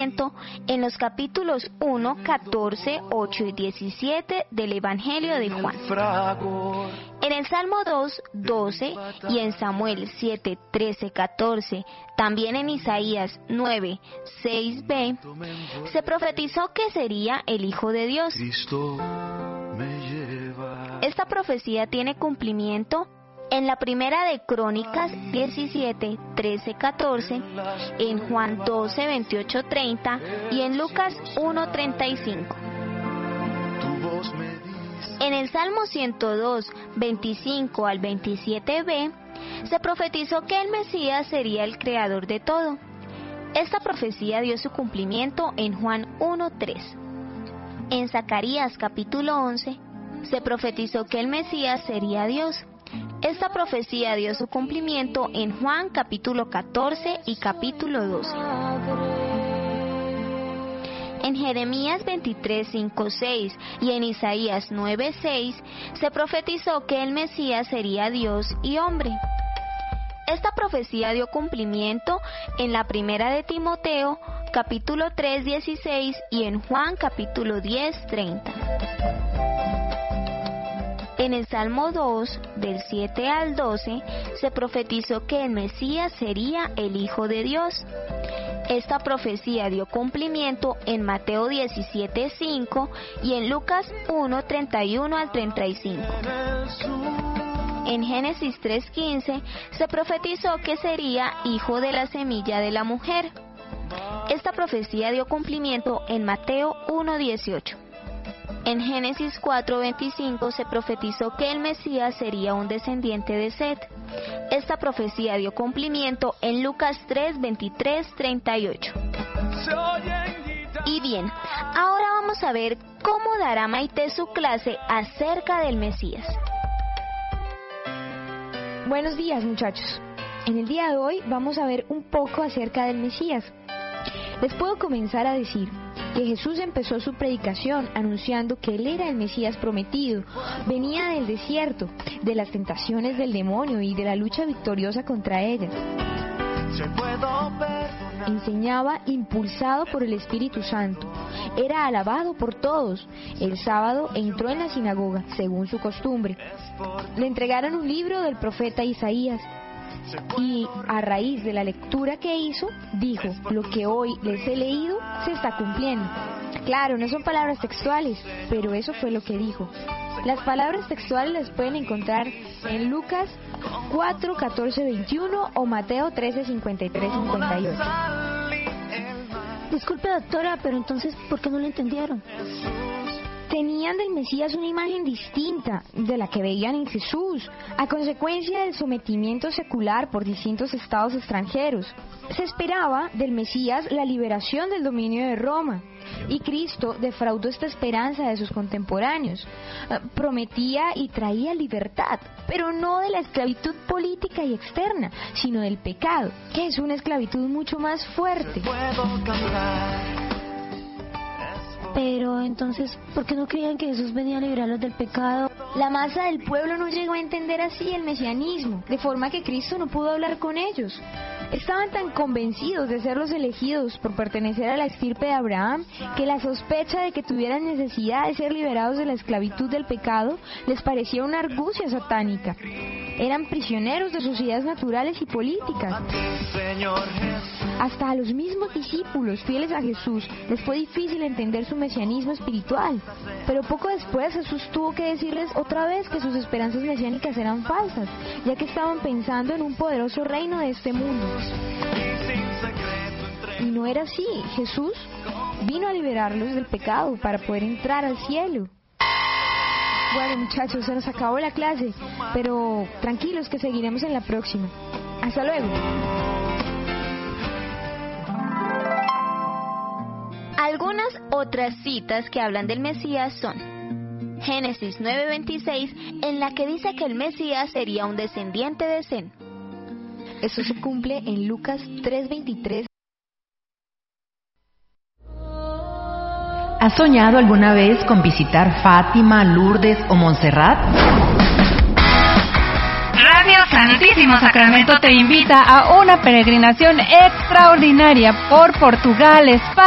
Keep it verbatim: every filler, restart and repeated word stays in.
en los capítulos uno, catorce, ocho y diecisiete del Evangelio de Juan. En el Salmo dos, doce y en Samuel siete, trece, catorce, también en Isaías nueve, seis b, se profetizó que sería el Hijo de Dios. Esta profecía tiene cumplimiento en la primera de Crónicas diecisiete, trece, catorce, en Juan doce, veintiocho, treinta y en Lucas uno, treinta y cinco. En el Salmo ciento dos, veinticinco al veintisiete b, se profetizó que el Mesías sería el creador de todo. Esta profecía dio su cumplimiento en Juan uno, tres. En Zacarías capítulo once, se profetizó que el Mesías sería Dios. Esta profecía dio su cumplimiento en Juan capítulo catorce y capítulo doce. En Jeremías veintitrés, cinco, seis y en Isaías nueve, seis se profetizó que el Mesías sería Dios y hombre. Esta profecía dio cumplimiento en la primera de Timoteo capítulo tres, dieciséis y en Juan capítulo diez, treinta. En el Salmo dos, del siete al doce, se profetizó que el Mesías sería el Hijo de Dios. Esta profecía dio cumplimiento en Mateo diecisiete, cinco y en Lucas uno, treinta y uno al treinta y cinco. En Génesis tres, quince, se profetizó que sería hijo de la semilla de la mujer. Esta profecía dio cumplimiento en Mateo uno, dieciocho. En Génesis cuatro, veinticinco se profetizó que el Mesías sería un descendiente de Set. Esta profecía dio cumplimiento en Lucas tres, veintitrés, treinta y ocho. Y bien, ahora vamos a ver cómo dará Maite su clase acerca del Mesías. Buenos días, muchachos. En el día de hoy vamos a ver un poco acerca del Mesías. Les puedo comenzar a decir que Jesús empezó su predicación anunciando que Él era el Mesías prometido, venía del desierto, de las tentaciones del demonio y de la lucha victoriosa contra ellas. Enseñaba impulsado por el Espíritu Santo, era alabado por todos. El sábado entró en la sinagoga, según su costumbre. Le entregaron un libro del profeta Isaías, y a raíz de la lectura que hizo, dijo: lo que hoy les he leído se está cumpliendo. Claro, no son palabras textuales, pero eso fue lo que dijo. Las palabras textuales las pueden encontrar en Lucas cuatro, catorce, veintiuno o Mateo trece, cincuenta y tres, cincuenta y ocho. Disculpe, doctora, pero entonces, ¿por qué no lo entendieron? Tenían del Mesías una imagen distinta de la que veían en Jesús, a consecuencia del sometimiento secular por distintos estados extranjeros. Se esperaba del Mesías la liberación del dominio de Roma, y Cristo defraudó esta esperanza de sus contemporáneos. Prometía y traía libertad, pero no de la esclavitud política y externa, sino del pecado, que es una esclavitud mucho más fuerte. Pero entonces, ¿por qué no creían que Jesús venía a liberarlos del pecado? La masa del pueblo no llegó a entender así el mesianismo, de forma que Cristo no pudo hablar con ellos. Estaban tan convencidos de ser los elegidos por pertenecer a la estirpe de Abraham, que la sospecha de que tuvieran necesidad de ser liberados de la esclavitud del pecado les parecía una argucia satánica. Eran prisioneros de sus ideas naturales y políticas. Hasta a los mismos discípulos fieles a Jesús les fue difícil entender su mesianismo espiritual, pero poco después Jesús tuvo que decirles otra vez que sus esperanzas mesiánicas eran falsas, ya que estaban pensando en un poderoso reino de este mundo. Y no era así. Jesús vino a liberarlos del pecado para poder entrar al cielo. Bueno, muchachos, se nos acabó la clase, pero tranquilos que seguiremos en la próxima. Hasta luego. Algunas otras citas que hablan del Mesías son Génesis nueve, veintiséis, en la que dice que el Mesías sería un descendiente de Sem. Eso se cumple en Lucas tres, veintitrés. ¿Has soñado alguna vez con visitar Fátima, Lourdes o Montserrat? Radio Santísimo Sacramento te invita a una peregrinación extraordinaria por Portugal, España.